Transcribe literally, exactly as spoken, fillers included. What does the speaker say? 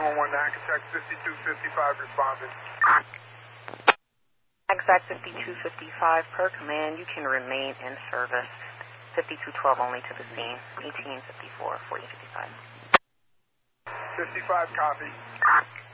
nine one one, Hackensack fifty-two fifty-five responding. Hackensack fifty-two fifty-five, per command, you can remain in service. fifty-two twelve only to the scene. eighteen fifty-four, forty fifty-five. fifty-five, copy.